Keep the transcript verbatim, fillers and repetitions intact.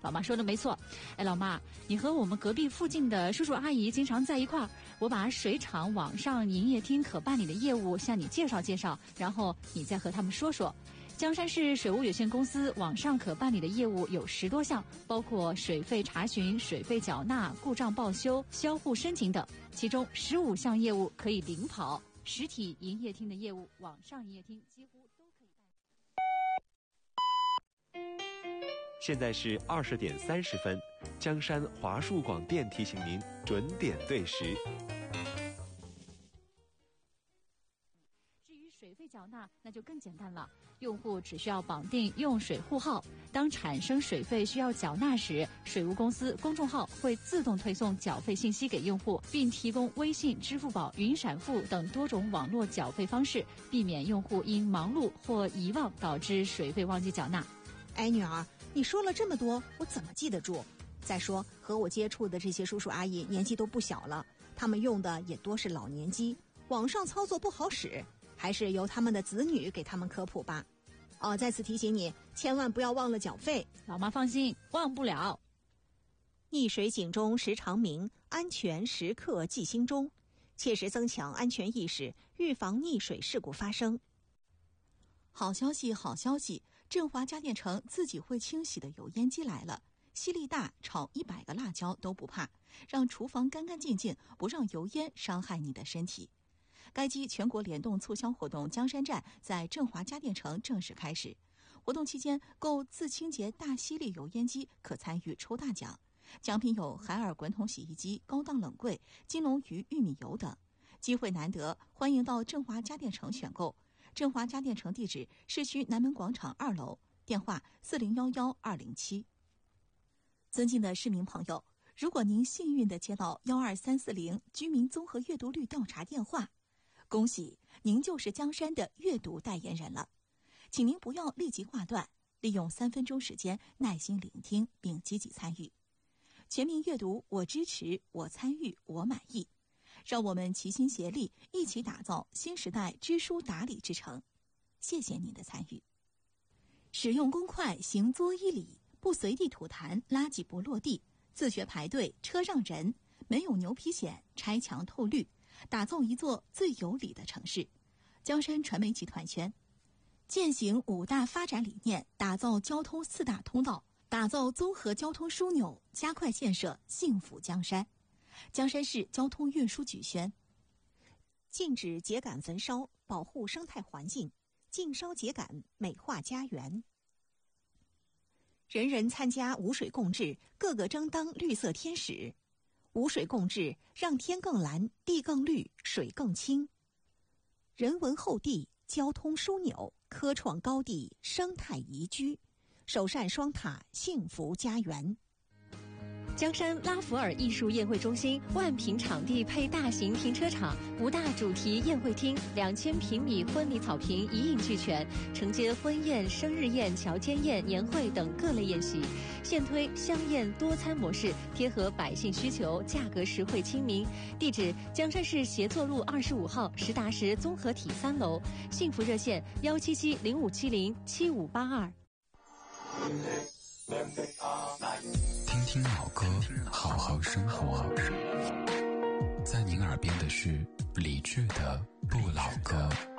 老妈说的没错。哎，老妈，你和我们隔壁附近的叔叔阿姨经常在一块儿，我把水厂网上营业厅可办理的业务向你介绍介绍，然后你再和他们说说。江山市水务有限公司网上可办理的业务有十多项，包括水费查询、水费缴纳、故障报修、销户申请等，其中十五项业务可以领跑。实体营业厅的业务，网上营业厅几乎都可以办。 现在是二十点三十分，江山华数广电提醒您准点对时。 水费缴纳那就更简单了，用户只需要绑定用水户号，当产生水费需要缴纳时，水务公司公众号会自动推送缴费信息给用户，并提供微信、支付宝、云闪付等多种网络缴费方式，避免用户因忙碌或遗忘导致水费忘记缴纳。 哎，女儿，你说了这么多，我怎么记得住？再说和我接触的这些叔叔阿姨年纪都不小了，他们用的也多是老年机，网上操作不好使，还是由他们的子女给他们科普吧。哦，再次提醒你，千万不要忘了缴费。 老妈放心，忘不了。 溺水警钟时常鸣，安全时刻记心中，切实增强安全意识，预防溺水事故发生。 好消息，好消息！振华家电城自己会清洗的油烟机来了，吸力大，炒一百个辣椒都不怕，让厨房干干净净，不让油烟伤害你的身体。该机全国联动促销活动江山站在振华家电城正式开始，活动期间购自清洁大吸力油烟机可参与抽大奖，奖品有海尔滚筒洗衣机、高档冷柜、金龙鱼玉米油等，机会难得，欢迎到振华家电城选购。振华家电城地址：市区南门广场二楼，电话四零幺幺二零七。尊敬的市民朋友，如果您幸运地接到幺二三四零居民综合阅读率调查电话，恭喜您就是江山的阅读代言人了，请您不要立即挂断，利用三分钟时间耐心聆听并积极参与。全民阅读，我支持，我参与，我满意。让我们齐心协力，一起打造新时代知书达理之城。谢谢您的参与。使用公筷行作一礼，不随地吐痰，垃圾不落地，自觉排队，车让人，没有牛皮癣，拆墙透绿，打造一座最有礼的城市。江山传媒集团圈践行五大发展理念，打造交通四大通道，打造综合交通枢纽，加快建设幸福江山。江山市交通运输局宣： 禁止秸秆焚烧，保护生态环境，禁烧秸秆，美化家园。人人参加无水共治，个个争当绿色天使。无水共治，让天更蓝，地更绿，水更清。人文厚地，交通枢纽，科创高地，生态宜居，首善双塔，幸福家园。 江山拉弗尔艺术宴会中心万平场地配大型停车场，五大主题宴会厅，两千平米婚礼草坪一应俱全，承接婚宴、生日宴、乔迁宴、年会等各类宴席。现推香宴多餐模式，贴合百姓需求，价格实惠亲民。地址：江山市协作路二十五号实达实综合体三楼。幸福热线：幺七七零五七零七五八二。 听听老歌，好好生活。在您耳边的是理智的不老歌。